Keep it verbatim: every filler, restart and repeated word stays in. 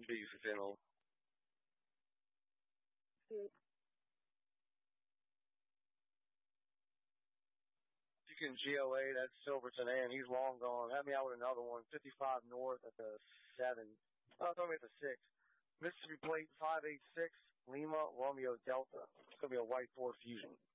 B fifteen. You can G O A, that's Silverton A, and he's long gone. Have me out with another one, fifty-five north at the seven. Oh, throw me at the six. Mississippi plate five eight six, Lima, Romeo Delta. It's going to be a white Ford Fusion.